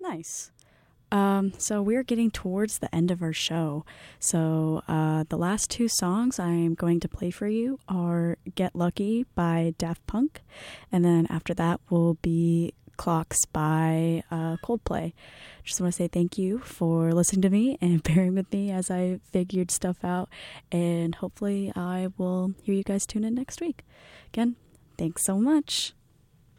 Nice. So we're getting towards the end of our show. So the last two songs I'm going to play for you are Get Lucky by Daft Punk. And then after that will be Clocks by Coldplay. Just want to say thank you for listening to me and bearing with me as I figured stuff out. And hopefully I will hear you guys tune in next week. Again, thanks so much.